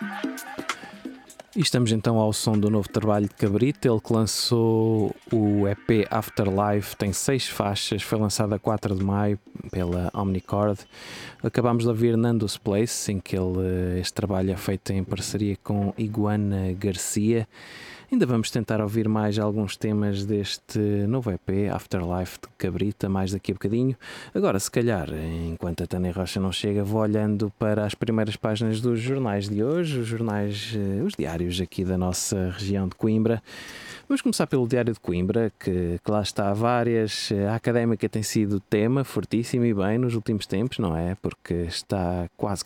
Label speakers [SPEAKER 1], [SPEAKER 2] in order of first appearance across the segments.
[SPEAKER 1] E estamos então ao som do novo trabalho de Cabrita, ele que lançou o EP Afterlife, tem 6 faixas, foi lançado a 4 de maio pela Omnicord. Acabámos de ouvir Nando's Place, em que este trabalho é feito em parceria com Iguana Garcia. Ainda vamos tentar ouvir mais alguns temas deste novo EP, Afterlife de Cabrita, mais daqui a bocadinho. Agora, se calhar, enquanto a Tânia Rocha não chega, vou olhando para as primeiras páginas dos jornais de hoje, os diários aqui da nossa região de Coimbra. Vamos começar pelo Diário de Coimbra, que lá está várias. A Académica tem sido tema fortíssimo e bem nos últimos tempos, não é? Porque está quase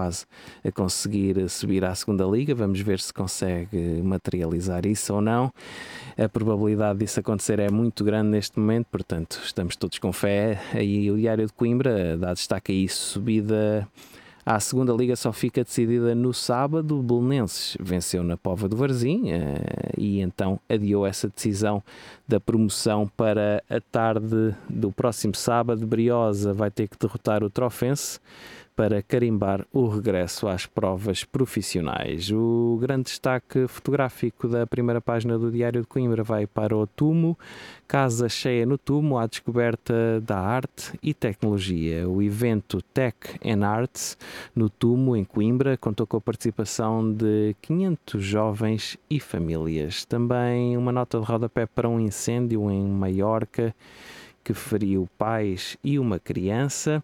[SPEAKER 1] a conseguir subir à segunda liga. Vamos ver se consegue materializar isso ou não. A probabilidade disso acontecer é muito grande neste momento, portanto estamos todos com fé. Aí o Diário de Coimbra dá destaque a isso, subida à segunda liga só fica decidida no sábado. O Belenenses venceu na Póvoa do Varzim e então adiou essa decisão da promoção para a tarde do próximo sábado. Briosa vai ter que derrotar o Trofense para carimbar o regresso às provas profissionais. O grande destaque fotográfico da primeira página do Diário de Coimbra vai para o Tumo, casa cheia no Tumo, à descoberta da arte e tecnologia. O evento Tech and Arts no Tumo, em Coimbra, contou com a participação de 500 jovens e famílias. Também uma nota de rodapé para um incêndio em Maiorca que feriu pais e uma criança.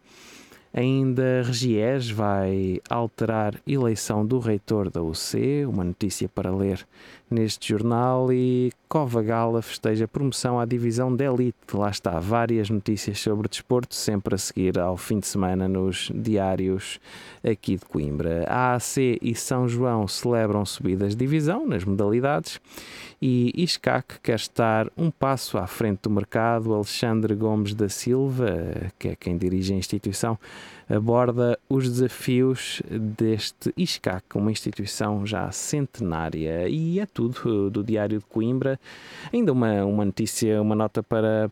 [SPEAKER 1] Ainda Regiés vai alterar eleição do reitor da UC, uma notícia para ler neste jornal, e Cova Gala festeja promoção à divisão de elite. Lá está, várias notícias sobre desporto, sempre a seguir ao fim de semana nos diários aqui de Coimbra. A AAC e São João celebram subidas de divisão nas modalidades e ISCAC quer estar um passo à frente do mercado. Alexandre Gomes da Silva, que é quem dirige a instituição, aborda os desafios deste ISCAC, uma instituição já centenária. E é tudo do Diário de Coimbra. Ainda uma notícia, uma nota para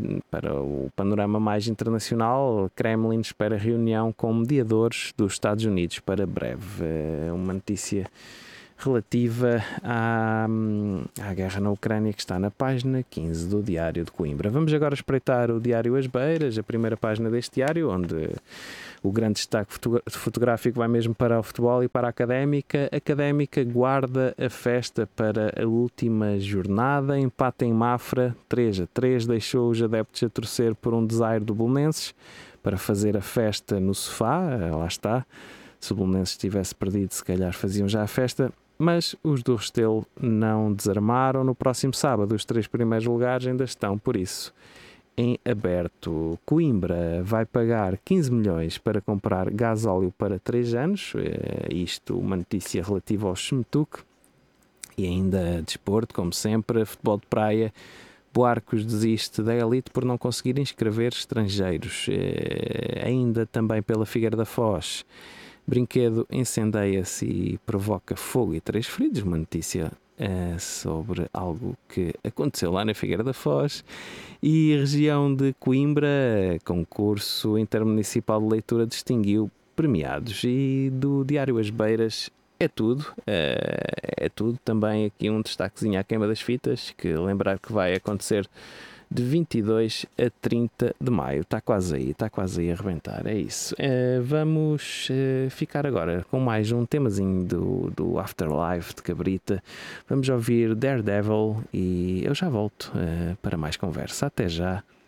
[SPEAKER 1] o panorama mais internacional. Kremlin espera reunião com mediadores dos Estados Unidos para breve. Uma notícia relativa à guerra na Ucrânia, que está na página 15 do Diário de Coimbra. Vamos agora espreitar o Diário As Beiras, a primeira página deste diário, onde o grande destaque fotográfico vai mesmo para o futebol e para a Académica. A Académica guarda a festa para a última jornada. Empate em Mafra, 3-3, deixou os adeptos a torcer por um desaire do Belenenses para fazer a festa no sofá. Lá está. Se o Belenenses tivesse perdido, se calhar faziam já a festa. Mas os do Restelo não desarmaram. No próximo sábado, os 3 primeiros lugares ainda estão, por isso, em aberto. Coimbra vai pagar 15 milhões para comprar gasóleo para 3 anos. Isto, uma notícia relativa ao Schmetuc. E ainda desporto, como sempre, futebol de praia. Buarcos desiste da elite por não conseguir inscrever estrangeiros. Ainda também pela Figueira da Foz. Brinquedo incendeia-se e provoca fogo e 3 feridos. Uma notícia sobre algo que aconteceu lá na Figueira da Foz. E a região de Coimbra, concurso intermunicipal de leitura distinguiu premiados. E do Diário As Beiras é tudo. É tudo. Também aqui um destaquezinho à queima das fitas, que lembrar que vai acontecer de 22 a 30 de maio. Está quase aí a arrebentar. É isso. Vamos ficar agora com mais um temazinho do Afterlife de Cabrita. Vamos ouvir Daredevil e eu já volto para mais conversa. Até já.